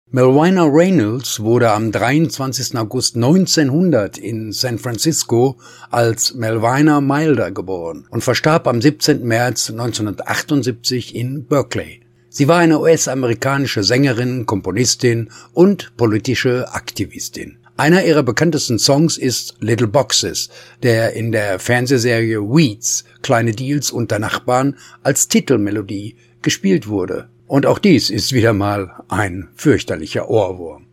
Malvina Reynolds wurde am 23. August 1900 in San Francisco als Malvina Milder geboren und verstarb am 17. März 1978 in Berkeley. Sie war eine US-amerikanische Sängerin, Komponistin und politische Aktivistin. Einer ihrer bekanntesten Songs ist Little Boxes, der in der Fernsehserie Weeds, Kleine Deals unter Nachbarn, als Titelmelodie gespielt wurde. Und auch dies ist wieder mal ein fürchterlicher Ohrwurm.